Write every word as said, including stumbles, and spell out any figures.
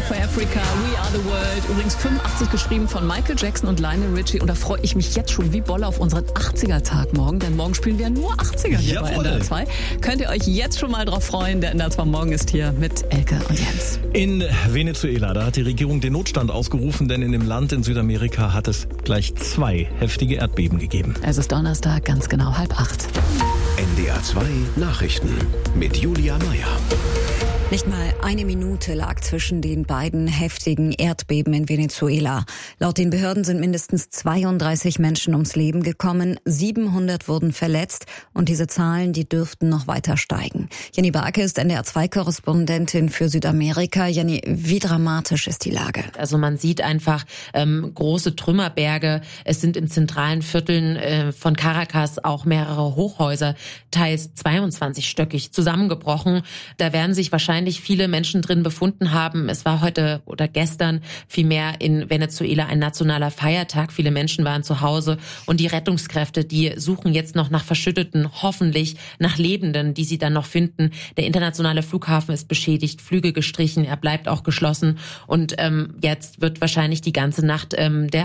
Pray for Africa, We Are the World. Übrigens fünfundachtzig geschrieben von Michael Jackson und Lionel Richie. Und da freue ich mich jetzt schon wie Bolle auf unseren achtziger-Tag morgen. Denn morgen spielen wir nur achtziger hier Jawohl. Bei N D R zwei. Könnt ihr euch jetzt schon mal drauf freuen. Der N D R zwei Morgen ist hier mit Elke und Jens. In Venezuela, da hat die Regierung den Notstand ausgerufen. Denn in dem Land in Südamerika hat es gleich zwei heftige Erdbeben gegeben. Es ist Donnerstag, ganz genau halb acht. N D R zwei Nachrichten mit Julia Meyer. Nicht mal eine Minute lag zwischen den beiden heftigen Erdbeben in Venezuela. Laut den Behörden sind mindestens zweiunddreißig Menschen ums Leben gekommen, siebenhundert wurden verletzt und diese Zahlen, die dürften noch weiter steigen. Jenny Barke ist N D R zwei Korrespondentin für Südamerika. Jenny, wie dramatisch ist die Lage? Also man sieht einfach ähm, große Trümmerberge. Es sind in zentralen Vierteln äh, von Caracas auch mehrere Hochhäuser, teils zweiundzwanzigstöckig, zusammengebrochen. Da werden sich wahrscheinlich viele Menschen drin befunden haben. Es war heute oder gestern vielmehr in Venezuela ein nationaler Feiertag. Viele Menschen waren zu Hause und die Rettungskräfte, die suchen jetzt noch nach Verschütteten, hoffentlich nach Lebenden, die sie dann noch finden. Der internationale Flughafen ist beschädigt, Flüge gestrichen, er bleibt auch geschlossen und ähm, jetzt wird wahrscheinlich die ganze Nacht ähm, der